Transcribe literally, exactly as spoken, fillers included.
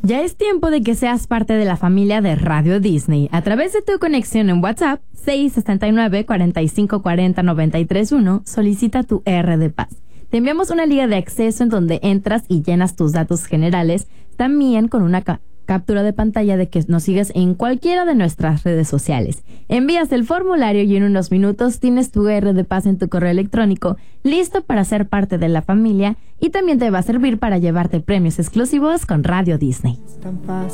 Ya es tiempo de que seas parte de la familia de Radio Disney. A través de tu conexión en WhatsApp seis seis nueve, cuatro cinco cuatro cero, nueve tres uno, solicita tu R de Paz. Te enviamos una liga de acceso en donde entras y llenas tus datos generales, también con una ca- captura de pantalla de que nos sigues en cualquiera de nuestras redes sociales. Envías el formulario y en unos minutos tienes tu R de Paz en tu correo electrónico, listo para ser parte de la familia, y también te va a servir para llevarte premios exclusivos con Radio Disney. Tan fácil.